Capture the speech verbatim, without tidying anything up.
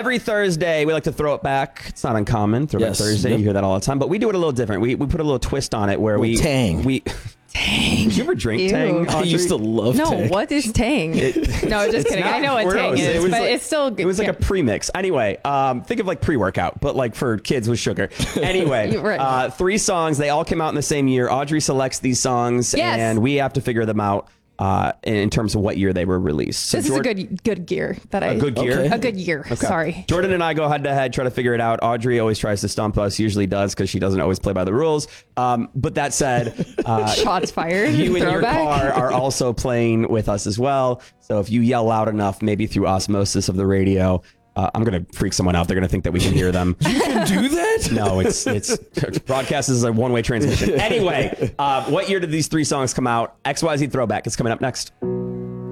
every Thursday, we like to throw it back. It's not uncommon. Throwback Yes. Thursday. Yep. You hear that all the time. But we do it a little different. We we put a little twist on it where we... Tang. We, Tang. Did you ever drink Ew. Tang? I Audrey? used to love No, Tang. what is Tang? It- no, just it's kidding. not I know what gross. Tang It is, was but like- it's still good. It was like yeah. a premix. Anyway, um, think of like pre-workout, but like for kids with sugar. Anyway, You're right. uh, three songs. They all came out in the same year. Audrey selects these songs, Yes. and we have to figure them out uh, in terms of what year they were released. So This Jordan- is a good good gear that I a good gear. Okay. a good year. Okay. Sorry. Jordan and I go head to head, try to figure it out. Audrey always tries to stump us, usually does because she doesn't always play by the rules. Um, but that said, uh, Shots fired. you in your Throwback. car are also playing with us as well. So if you yell loud enough, maybe through osmosis of the radio, uh, I'm going to freak someone out. They're going to think that we can hear them. You can do that? No, it's it's broadcast is a one-way transmission. Anyway, uh, what year did these three songs come out? X Y Z Throwback is coming up next.